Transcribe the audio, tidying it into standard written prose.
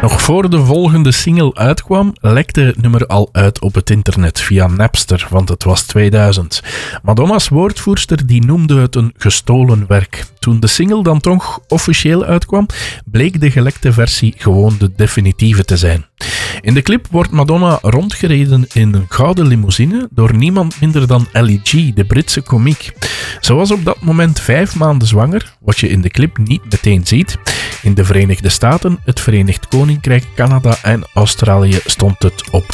Nog voor de volgende single uitkwam, lekte het nummer al uit op het internet via Napster, want het was 2000. Madonna's woordvoerster die noemde het een gestolen werk. Toen de single dan toch officieel uitkwam, bleek de gelekte versie gewoon de definitieve te zijn. In de clip wordt Madonna rondgereden in een gouden limousine door niemand minder dan Ellie G, de Britse komiek. Ze was op dat moment 5 maanden zwanger, wat je in de clip niet meteen ziet. In de Verenigde Staten, het Verenigd Koninkrijk, Canada en Australië stond het op